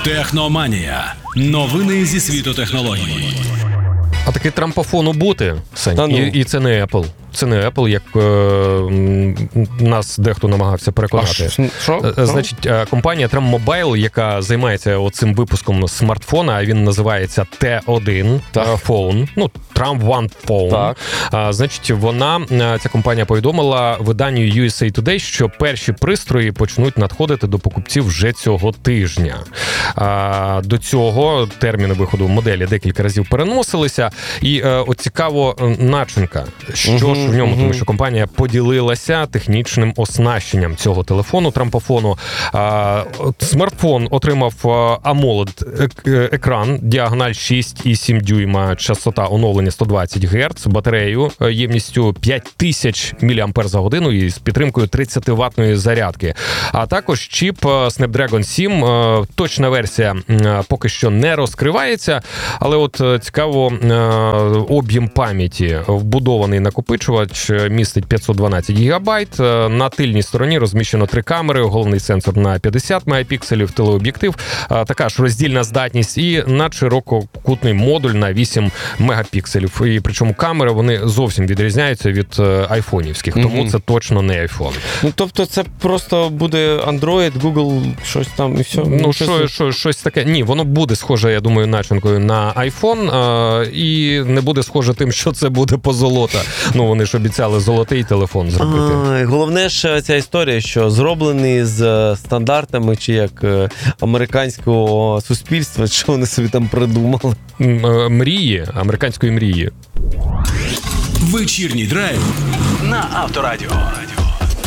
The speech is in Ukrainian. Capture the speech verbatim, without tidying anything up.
Техноманія. Новини зі світу технологій. А таки трампофону бути, Сань, Та ну. і, і це не Apple. Це не Apple, як е, нас дехто намагався переконати. А що? Е, Значить, е, компанія Tram Mobile, яка займається оцим випуском смартфона, а він називається Т один Phone, ну, Tram One Phone. Так. А, значить, вона, ця компанія повідомила виданню ю ес ей Today, що перші пристрої почнуть надходити до покупців вже цього тижня. А, до цього терміни виходу моделі декілька разів переносилися. І е, от цікаво начинка, що угу, ж в ньому, угу. тому що компанія поділилася технічним оснащенням цього телефону, трампофону. А, смартфон отримав AMOLED-екран, діагональ шість і сім дюйма, частота оновлення сто двадцять герц, батарею ємністю п'ять тисяч міліампер за годину і з підтримкою тридцятиваттної зарядки. А також чіп Snapdragon сім, точна версія поки що не розкривається, але от цікаво, об'єм пам'яті. Вбудований накопичувач містить п'ятсот дванадцять гігабайт. На тильній стороні розміщено три камери, головний сенсор на п'ятдесят мегапікселів, телеоб'єктив, така ж роздільна здатність і надширококутний модуль на вісім мегапікселів. І причому камери, вони зовсім відрізняються від айфонівських, тому mm-hmm. це точно не айфон. Ну, тобто це просто буде Android, Google, щось там і все? Ну, що, що, щось таке. Ні, воно буде схоже, я думаю, начинкою на iPhone, а, і не буде схоже тим, що це буде позолота. Ну, вони ж обіцяли золотий телефон зробити. А, головне ж ця історія, що зроблений з стандартами, чи як американського суспільства, що вони собі там придумали. Мрії, американської мрії. Вечірній драйв на Авторадіо.